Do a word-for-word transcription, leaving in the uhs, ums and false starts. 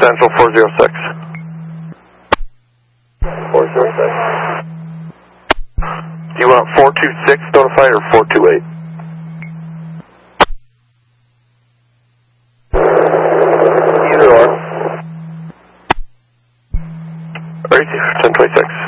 Central four zero six. four zero six. Do you want four two six notified or four two eight? Either or. Or easy, ten twenty-six.